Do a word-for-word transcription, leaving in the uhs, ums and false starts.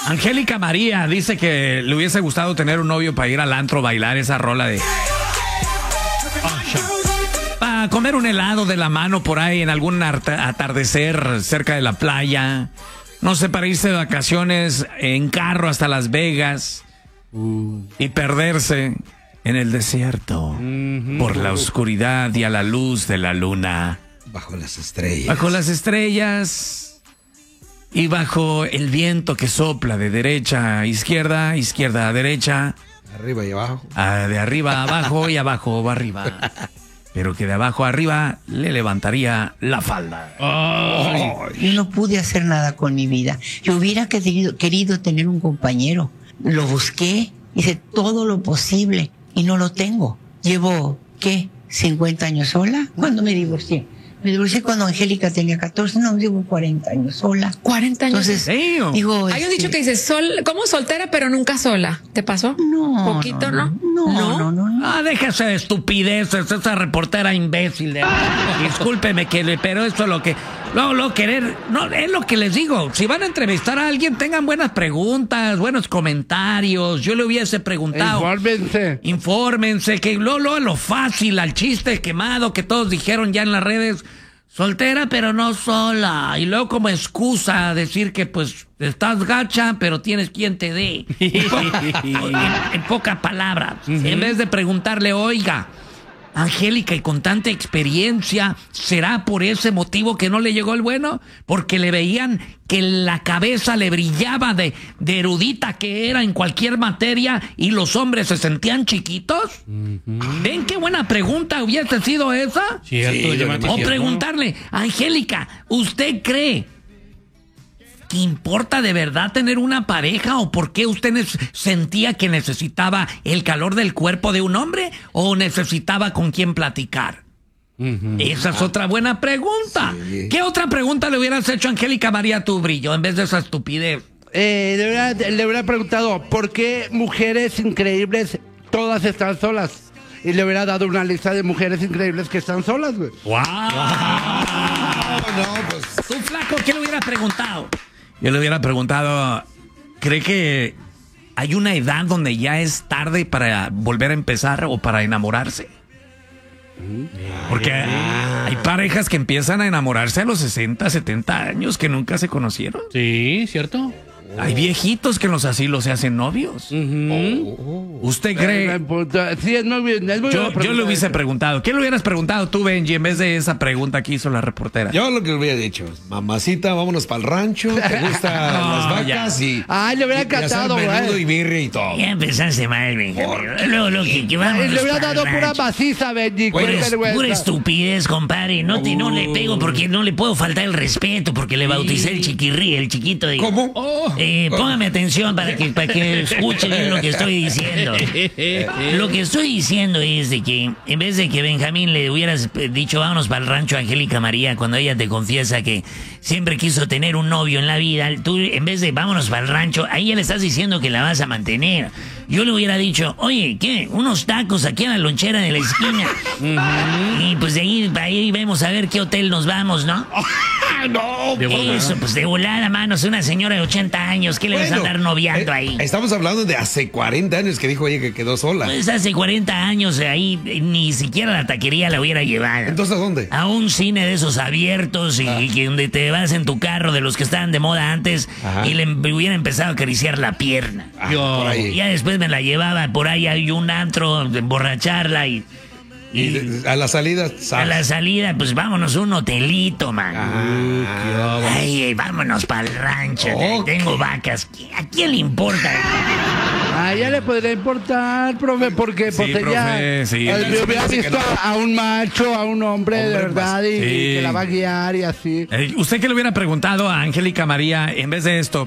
Angélica María dice que le hubiese gustado tener un novio para ir al antro, bailar esa rola de... Para comer un helado de la mano por ahí en algún atardecer cerca de la playa. No sé, para irse de vacaciones en carro hasta Las Vegas uh. y perderse en el desierto uh-huh. por la oscuridad y a la luz de la luna. Bajo las estrellas. Bajo las estrellas y bajo el viento que sopla de derecha a izquierda, izquierda a derecha. Arriba y abajo. A, de arriba a abajo y abajo a arriba. Pero que de abajo a arriba le levantaría la falda. Oh. Yo no pude hacer nada con mi vida. Yo hubiera querido, querido tener un compañero. Lo busqué, hice todo lo posible y no lo tengo. Llevo, ¿qué? ¿cincuenta años sola? ¿Cuándo me divorcié? Me divorcié cuando Angélica tenía catorce, no, llevo cuarenta años sola. cuarenta años. Entonces, digo, hay un dicho que dice, sol, como soltera pero nunca sola. ¿Te pasó? No. ¿Poquito, no? No, no, no. no, no. Ah, déjese de estupideces, esa reportera imbécil. De... Discúlpeme, que le, pero esto es lo que... Luego, luego querer... No, es lo que les digo. Si van a entrevistar a alguien, tengan buenas preguntas, buenos comentarios. Yo le hubiese preguntado... Infórmense. Infórmense, que luego, luego lo fácil, al chiste quemado que todos dijeron ya en las redes... Soltera, pero no sola. Y luego como excusa decir que pues estás gacha, pero tienes quien te dé. en, en pocas palabras. Uh-huh. En vez de preguntarle, oiga, Angélica, y con tanta experiencia, ¿será por ese motivo que no le llegó el bueno? Porque le veían que la cabeza le brillaba de, de erudita que era en cualquier materia y los hombres se sentían chiquitos. Uh-huh. ¿Ven qué buena pregunta hubiese sido esa? Cierto, sí, o preguntarle, Angélica, ¿usted cree que importa de verdad tener una pareja o por qué usted sentía que necesitaba el calor del cuerpo de un hombre o necesitaba con quién platicar? Uh-huh. Esa es otra buena pregunta. Sí. ¿Qué otra pregunta le hubieras hecho a Angélica María tu brillo en vez de esa estupidez? Eh, le, hubiera, le hubiera preguntado ¿por qué mujeres increíbles todas están solas? Y le hubiera dado una lista de mujeres increíbles que están solas, güey. ¡Wow! wow. No, pues... Tú, flaco, ¿qué le hubiera preguntado? Yo le hubiera preguntado, ¿cree que hay una edad donde ya es tarde para volver a empezar o para enamorarse? Porque hay, hay parejas que empiezan a enamorarse a los sesenta, setenta años que nunca se conocieron. Sí, ¿cierto? Hay viejitos que en los asilos se hacen novios. Uh-huh. oh. ¿Usted cree? Sí, es muy bien. Es muy yo, yo le hubiese preguntado. ¿Qué le hubieras preguntado tú, Benji, en vez de esa pregunta que hizo la reportera? Yo lo que le hubiera dicho, mamacita, vámonos para el rancho, ¿te gustan no, las vacas? Y, Ay, le hubiera encantado, güey. Y birria y todo. Ya empezaste mal, Benji. Luego, lo que, que vamos. Le hubiera dado pura maciza, Benji. Pura, pura estupidez, compadre. No, te, no le pego porque no le puedo faltar el respeto porque le bauticé el chiquirrí, el chiquito. De, ¿Cómo? Oh. Eh, póngame atención para que, para que escuche bien lo que estoy diciendo. Lo que estoy diciendo es de que en vez de que Benjamín le hubieras dicho vámonos para el rancho a Angélica María cuando ella te confiesa que siempre quiso tener un novio en la vida, tú en vez de vámonos para el rancho, ahí ya le estás diciendo que la vas a mantener. Yo le hubiera dicho, oye, ¿qué? Unos tacos aquí a la lonchera de la esquina. Uh-huh. Y pues de ahí, ahí vemos a ver qué hotel nos vamos, ¿no? No, de eso, pues de volada, manos, una señora de ochenta años, ¿qué le bueno, vas a andar noviando eh, ahí? Estamos hablando de hace cuarenta años que dijo, oye, que quedó sola. Pues hace cuarenta años ahí ni siquiera la taquería la hubiera llevado. ¿Entonces a dónde? A un cine de esos abiertos y, ah. y donde te vas en tu carro de los que estaban de moda antes. Ajá. Y le hubiera empezado a acariciar la pierna. Ah, Yo, por ahí. Y ya después me la llevaba por ahí, hay un antro, emborracharla y... Y, y a la salida, ¿sabes? A la salida, pues vámonos a un hotelito, man. Ah, Ay, vámonos para el rancho. Okay. Tengo vacas. ¿A quién le importa? A ella le podría importar, profe, porque sí, pues profe, ella sí, yo hubiera visto no. a, a un macho, a un hombre, hombre de verdad, y, sí. y que la va a guiar y así. Eh, ¿Usted qué le hubiera preguntado a Angélica María en vez de esto?